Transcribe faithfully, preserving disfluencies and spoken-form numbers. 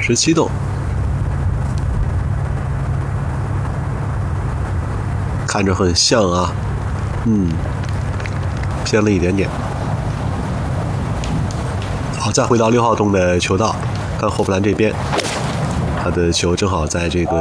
十七洞，看着很像啊，嗯，偏了一点点。好，再回到六号洞的球道，看霍布兰这边，他的球正好在这个